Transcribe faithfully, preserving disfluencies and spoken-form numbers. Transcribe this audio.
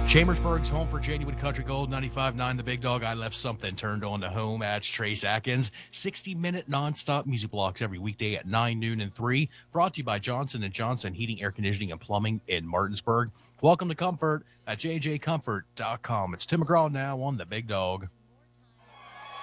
Chambersburg's home for genuine country gold, ninety-five point nine The Big Dog. I left something turned on to home. Adds Trace Atkins. sixty minute nonstop music blocks every weekday at nine, noon, and three. Brought to you by Johnson and Johnson Heating, Air Conditioning, and Plumbing in Martinsburg. Welcome to Comfort at j j comfort dot com. It's Tim McGraw now on The Big Dog.